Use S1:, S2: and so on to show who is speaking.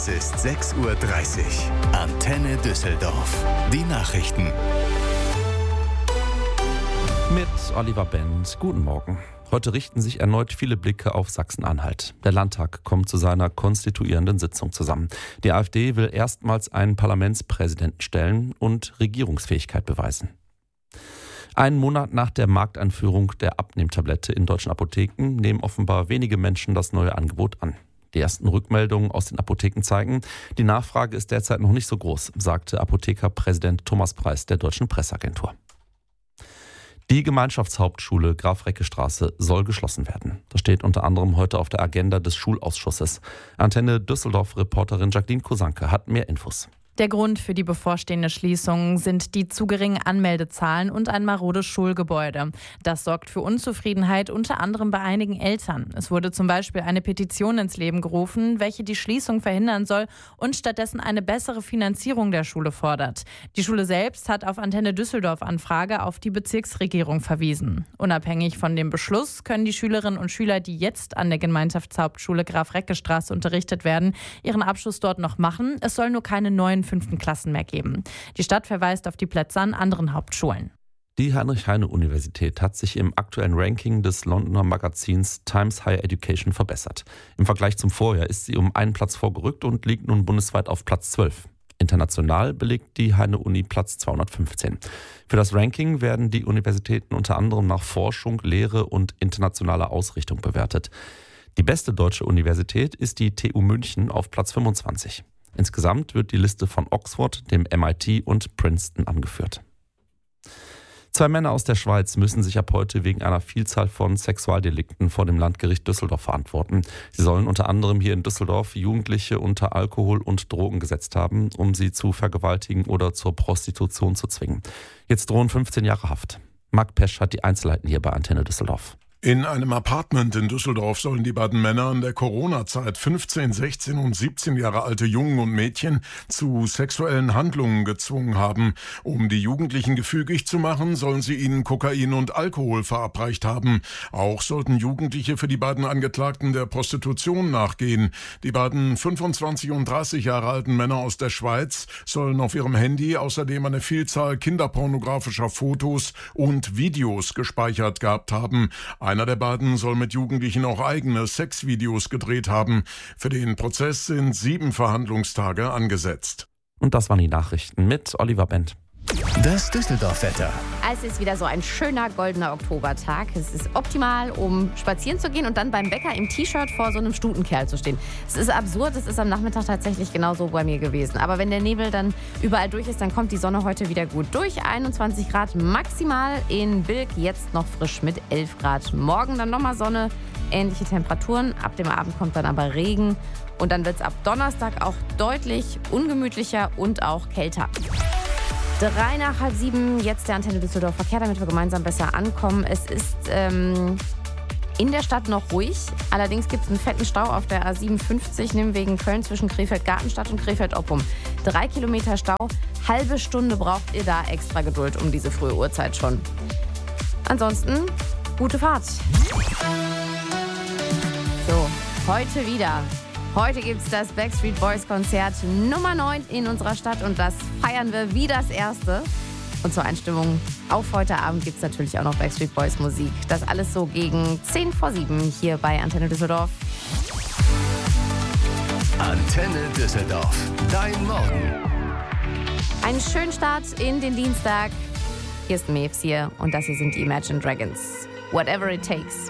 S1: Es ist 6:30 Uhr. Antenne Düsseldorf. Die Nachrichten.
S2: Mit Oliver Benz. Guten Morgen. Heute richten sich erneut viele Blicke auf Sachsen-Anhalt. Der Landtag kommt zu seiner konstituierenden Sitzung zusammen. Die AfD will erstmals einen Parlamentspräsidenten stellen und Regierungsfähigkeit beweisen. Einen Monat nach der Markteinführung der Abnehmtablette in deutschen Apotheken nehmen offenbar wenige Menschen das neue Angebot an. Die ersten Rückmeldungen aus den Apotheken zeigen, die Nachfrage ist derzeit noch nicht so groß, sagte Apothekerpräsident Thomas Preis der Deutschen Presseagentur. Die Gemeinschaftshauptschule Graf-Recke-Straße soll geschlossen werden. Das steht unter anderem heute auf der Agenda des Schulausschusses. Antenne Düsseldorf-Reporterin Jacqueline Kosanke hat mehr Infos.
S3: Der Grund für die bevorstehende Schließung sind die zu geringen Anmeldezahlen und ein marodes Schulgebäude. Das sorgt für Unzufriedenheit, unter anderem bei einigen Eltern. Es wurde zum Beispiel eine Petition ins Leben gerufen, welche die Schließung verhindern soll und stattdessen eine bessere Finanzierung der Schule fordert. Die Schule selbst hat auf Antenne Düsseldorf Anfrage auf die Bezirksregierung verwiesen. Unabhängig von dem Beschluss können die Schülerinnen und Schüler, die jetzt an der Gemeinschaftshauptschule Graf-Recke-Straße unterrichtet werden, ihren Abschluss dort noch machen. Es soll nur keine neuen 5. Klassen mehr geben. Die Stadt verweist auf die Plätze an anderen Hauptschulen.
S2: Die Heinrich-Heine-Universität hat sich im aktuellen Ranking des Londoner Magazins Times Higher Education verbessert. Im Vergleich zum Vorjahr ist sie um einen Platz vorgerückt und liegt nun bundesweit auf Platz 12. International belegt die Heine-Uni Platz 215. Für das Ranking werden die Universitäten unter anderem nach Forschung, Lehre und internationaler Ausrichtung bewertet. Die beste deutsche Universität ist die TU München auf Platz 25. Insgesamt wird die Liste von Oxford, dem MIT und Princeton angeführt. 2 Männer aus der Schweiz müssen sich ab heute wegen einer Vielzahl von Sexualdelikten vor dem Landgericht Düsseldorf verantworten. Sie sollen unter anderem hier in Düsseldorf Jugendliche unter Alkohol und Drogen gesetzt haben, um sie zu vergewaltigen oder zur Prostitution zu zwingen. Jetzt drohen 15 Jahre Haft. Marc Pesch hat die Einzelheiten hier bei Antenne Düsseldorf.
S4: In einem Apartment in Düsseldorf sollen die beiden Männer in der Corona-Zeit 15, 16 und 17 Jahre alte Jungen und Mädchen zu sexuellen Handlungen gezwungen haben. Um die Jugendlichen gefügig zu machen, sollen sie ihnen Kokain und Alkohol verabreicht haben. Auch sollten Jugendliche für die beiden Angeklagten der Prostitution nachgehen. Die beiden 25 und 30 Jahre alten Männer aus der Schweiz sollen auf ihrem Handy außerdem eine Vielzahl kinderpornografischer Fotos und Videos gespeichert gehabt haben. Einer der beiden soll mit Jugendlichen auch eigene Sexvideos gedreht haben. Für den Prozess sind 7 Verhandlungstage angesetzt.
S2: Und das waren die Nachrichten mit Oliver Benz.
S1: Das Düsseldorf-Wetter.
S5: Es ist wieder so ein schöner goldener Oktobertag. Es ist optimal, um spazieren zu gehen und dann beim Bäcker im T-Shirt vor so einem Stutenkerl zu stehen. Es ist absurd, es ist am Nachmittag tatsächlich genauso bei mir gewesen. Aber wenn der Nebel dann überall durch ist, dann kommt die Sonne heute wieder gut durch. 21 Grad maximal in Bilk, jetzt noch frisch mit 11 Grad. Morgen dann nochmal Sonne, ähnliche Temperaturen. Ab dem Abend kommt dann aber Regen. Und dann wird es ab Donnerstag auch deutlich ungemütlicher und auch kälter. 6:03 nach 6:30, jetzt der Antenne Düsseldorf Verkehr, damit wir gemeinsam besser ankommen. Es ist in der Stadt noch ruhig. Allerdings gibt es einen fetten Stau auf der A57, wegen Köln zwischen Krefeld-Gartenstadt und Krefeld-Oppum. 3 Kilometer Stau, halbe Stunde braucht ihr da extra Geduld um diese frühe Uhrzeit schon. Ansonsten, gute Fahrt. So, heute wieder. Heute gibt es das Backstreet Boys Konzert Nummer 9 in unserer Stadt und das feiern wir wie das erste. Und zur Einstimmung auf heute Abend gibt es natürlich auch noch Backstreet Boys Musik. Das alles so gegen 6:50 hier bei Antenne Düsseldorf.
S1: Antenne Düsseldorf, dein Morgen.
S5: Einen schönen Start in den Dienstag. Hier ist Maves hier und das hier sind die Imagine Dragons. Whatever it takes.